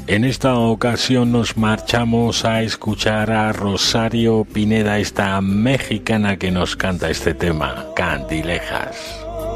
En esta ocasión nos marchamos a escuchar a Rosario Pineda, esta mexicana que nos canta este tema, Candilejas.